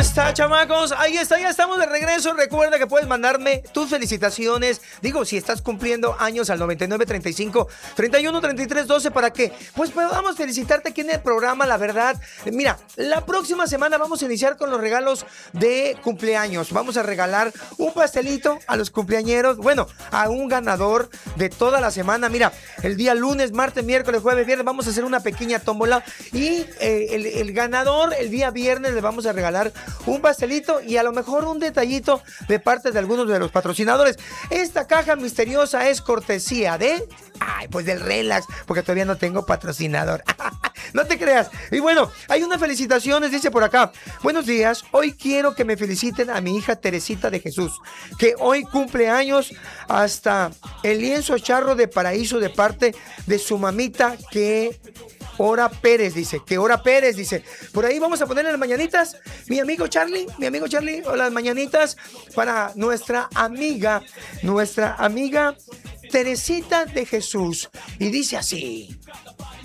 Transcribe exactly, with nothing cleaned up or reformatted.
está, chamacos, ahí está, ya estamos de regreso. Recuerda que puedes mandarme tus felicitaciones. Digo, si estás cumpliendo años al noventa y nueve, treinta y cinco, treinta y uno, treinta y tres, doce, para que pues podamos felicitarte aquí en el programa. La verdad, mira, la próxima semana vamos a iniciar con los regalos de cumpleaños. Vamos a regalar un pastelito a los cumpleañeros, bueno, a un ganador de toda la semana. Mira, el día lunes, martes, miércoles, jueves, viernes vamos a hacer una pequeña tómbola y eh, el, el ganador el día viernes le vamos a regalar un pastelito y a lo mejor un detallito de parte de algunos de los patrocinadores. Esta caja misteriosa es cortesía de... Ay, pues del Relax, porque todavía no tengo patrocinador. No te creas. Y bueno, hay unas felicitaciones, dice por acá. Buenos días, hoy quiero que me feliciten a mi hija Teresita de Jesús, que hoy cumple años, hasta el lienzo charro de paraíso de parte de su mamita, que... Ora Pérez, dice, que Ora Pérez, dice. Por ahí vamos a ponerle las mañanitas. Mi amigo Charlie, mi amigo Charlie, o las mañanitas para nuestra amiga, nuestra amiga Teresita de Jesús. Y dice así: